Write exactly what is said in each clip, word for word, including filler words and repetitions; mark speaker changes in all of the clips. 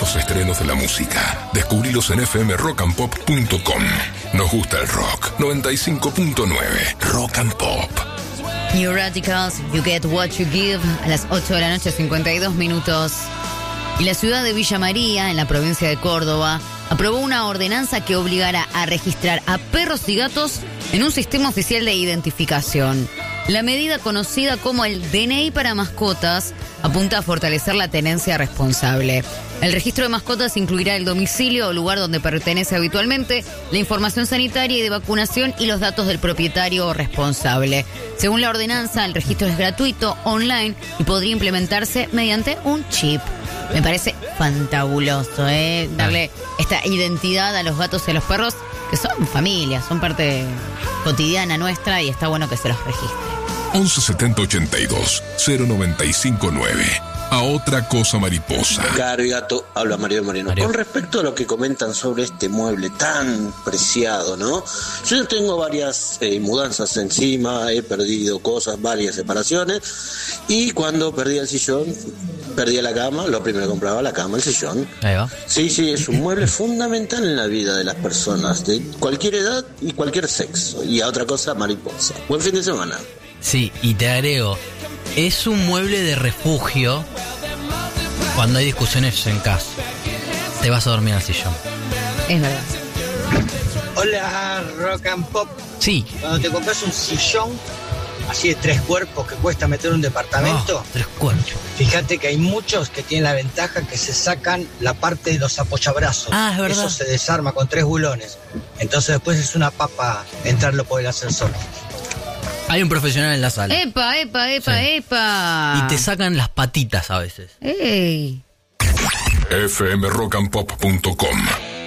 Speaker 1: los estrenos de la música. Descubrilos en f m rock and pop punto com. Nos gusta el rock. noventa y cinco punto nueve Rock and Pop.
Speaker 2: New Radicals, You Get What You Give, a las ocho de la noche, cincuenta y dos minutos. Y la ciudad de Villa María, en la provincia de Córdoba, aprobó una ordenanza que obligará a registrar a perros y gatos en un sistema oficial de identificación. La medida, conocida como el D N I para mascotas, apunta a fortalecer la tenencia responsable. El registro de mascotas incluirá el domicilio o lugar donde pertenece habitualmente, la información sanitaria y de vacunación y los datos del propietario o responsable. Según la ordenanza, el registro es gratuito, online y podría implementarse mediante un chip. Me parece fantabuloso, ¿eh? Darle esta identidad a los gatos y a los perros, que son familias, son parte cotidiana nuestra y está bueno que se los registre.
Speaker 1: once setenta ochenta y dos cero noventa y cinco nueve. A otra cosa mariposa.
Speaker 3: Caro y gato, habla Mario Moreno. Mario. Con respecto a lo que comentan sobre este mueble tan preciado, ¿no? Yo tengo varias eh, mudanzas encima, he perdido cosas, varias separaciones, y cuando perdí el sillón, perdí la cama, lo primero que compraba la cama, el sillón.
Speaker 4: Ahí va.
Speaker 3: Sí, sí, es un mueble fundamental en la vida de las personas, de cualquier edad y cualquier sexo. Y a otra cosa, mariposa. Buen fin de semana.
Speaker 4: Sí, y te agrego, es un mueble de refugio cuando hay discusiones en casa. Te vas a dormir al sillón.
Speaker 2: Es verdad.
Speaker 5: Hola, Rock and Pop.
Speaker 4: Sí.
Speaker 5: Cuando te compras un sillón así de tres cuerpos que cuesta meter un departamento,
Speaker 4: Oh, tres cuerpos.
Speaker 5: Fíjate que hay muchos que tienen la ventaja que se sacan la parte de los apoyabrazos.
Speaker 4: Ah, es verdad.
Speaker 5: Eso se desarma con tres bulones. Entonces después es una papa entrarlo por el ascensor.
Speaker 4: Hay un profesional en la sala.
Speaker 2: ¡Epa, epa, epa,
Speaker 4: Sí.
Speaker 2: epa!
Speaker 4: Y te sacan las patitas a veces.
Speaker 2: ¡Ey!
Speaker 1: f m rock and pop punto com.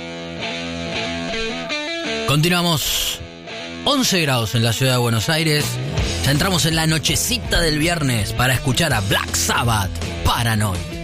Speaker 4: Continuamos. once grados en la ciudad de Buenos Aires. Ya entramos en la nochecita del viernes para escuchar a Black Sabbath, Paranoid.